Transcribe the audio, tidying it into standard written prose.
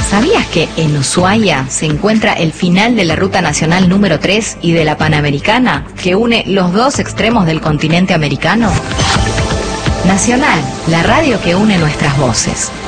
¿Sabías que en Ushuaia se encuentra el final de la Ruta Nacional número 3 y de la Panamericana, que une los dos extremos del continente americano? Nacional, la radio que une nuestras voces.